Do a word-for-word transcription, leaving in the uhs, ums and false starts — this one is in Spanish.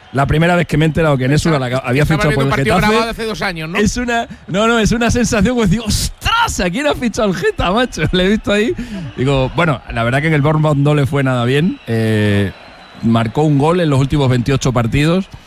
la primera vez que me he enterado que Nesu había fichado por el Getafe. Hace dos años, ¿no? Es una, no, no, es una sensación que digo, ¡ostras! ¿A quién ha fichado el Geta, macho? Le he visto ahí. Digo, bueno, la verdad que en el Bournemouth no le fue nada bien. Eh, marcó un gol en los últimos veintiocho partidos.